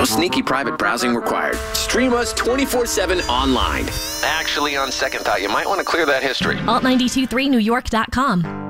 sneaky private browsing required. Stream us 24/7 online. Actually, on second thought, you might want to clear that history. Alt923NewYork.com.